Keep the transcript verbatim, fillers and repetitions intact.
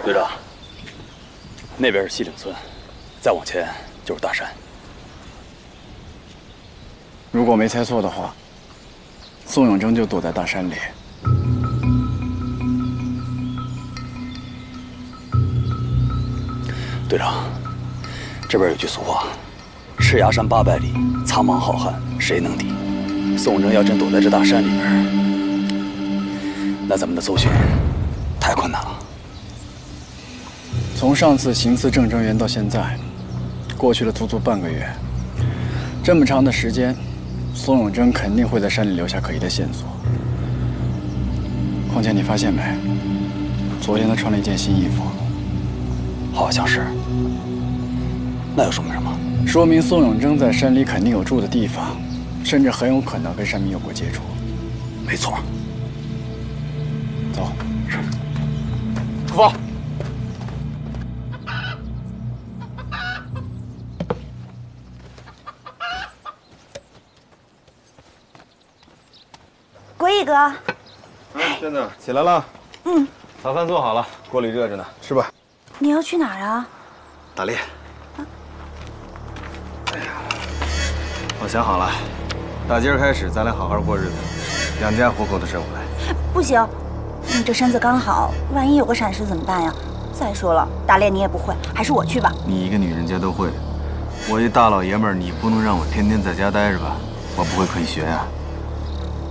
队长，那边是西岭村，再往前就是大山。 如果没猜错的话，宋永贞就躲在大山里。 队长，这边有句俗话：“赤崖山八百里，苍茫浩瀚，谁能敌？”宋永贞要真躲在这大山里边，那咱们的搜寻太困难了。 从上次行刺郑正元到现在，过去了足足半个月。这么长的时间，宋永贞肯定会在山里留下可疑的线索。况且你发现没？昨天他穿了一件新衣服， 好像是。那又说明什么？ 说明宋永贞在山里肯定有住的地方，甚至很有可能跟山民有过接触。 没错。 走， 是。 出发。 国义哥， 哎，娟子起来了。 嗯， 早饭做好了，锅里热着呢，吃吧。 你要去哪儿啊？ 打猎。啊、哎呀，我想好了，打今儿开始，咱俩好好过日子，养家糊口的生活来。 不行，你这身子刚好，万一有个闪失怎么办呀？再说了，打猎你也不会，还是我去吧。 你一个女人家都会，我一大老爷们儿，你不能让我天天在家待着吧？我不会可以学呀、啊。